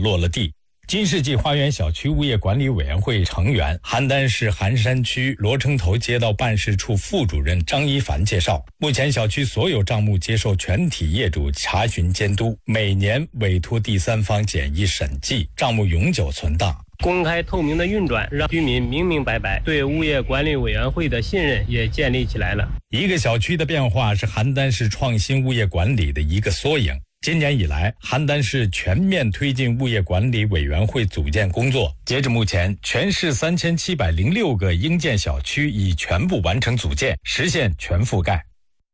落了地。金世纪花园小区物业管理委员会成员、邯郸市邯山区罗城头街道办事处副主任张一凡介绍，目前小区所有账目接受全体业主查询监督，每年委托第三方检疫审计，账目永久存档。 公开透明的运转，让居民明明白白，对物业管理委员会的信任也建立起来了。 一个小区的变化是邯郸市创新物业管理的一个缩影。今年以来，邯郸市全面推进物业管理委员会组建工作。截至目前，全市3706个应建小区已全部完成组建，实现全覆盖。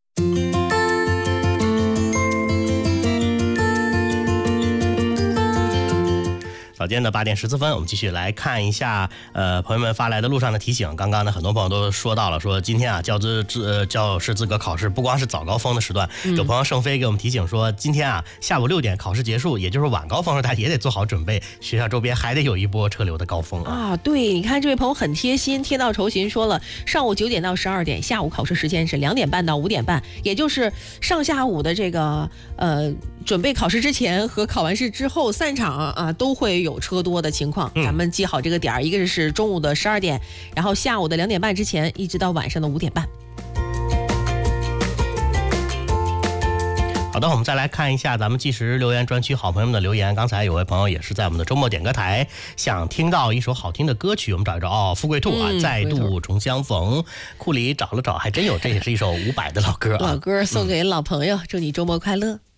早间的8点14分，我们继续来看一下朋友们发来的路上的提醒。刚刚呢，很多朋友都说到了，说今天啊教师资格考试不光是早高峰的时段，有朋友盛飞给我们提醒说，今天啊下午6点考试结束，也就是晚高峰时，大家也得做好准备，学校周边还得有一波车流的高峰啊。 对，你看这位朋友很贴心，贴到酬勤说了，上午9点到12点，下午考试时间是2点半到5点半，也就是上下午的这个准备考试之前和考完试之后3场啊都会有车多的情况，咱们记好这个点儿，一个是中午的12点，然后下午的2点半之前，一直到晚上的5点半。 好的，我们再来看一下咱们即时留言专区好朋友们的留言。刚才有位朋友也是在我们的周末点歌台想听到一首好听的歌曲，我们找一找富贵兔啊，再度重相逢。库里找了找，还真有，这也是一首伍佰的老歌啊。 老歌送给老朋友，祝你周末快乐。